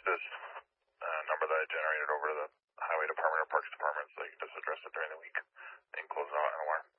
this number that I generated over to the highway department or parks department so they can just address it during the week and close it out in a while.